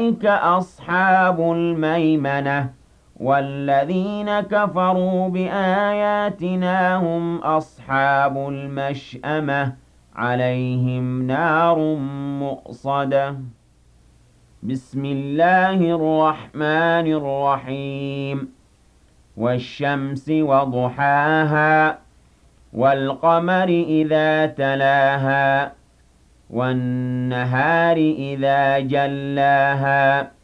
أولئك أصحاب الميمنة والذين كفروا بآياتنا هم أصحاب المشأمة عليهم نار مؤصدة بسم الله الرحمن الرحيم والشمس وضحاها والقمر إذا تلاها والنهار إذا جلاها